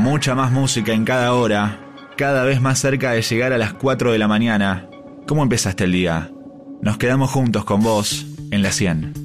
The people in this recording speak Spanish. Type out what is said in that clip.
mucha más música en cada hora, cada vez más cerca de llegar a las 4 de la mañana. ¿Cómo empezaste el día? Nos quedamos juntos con vos en la 100.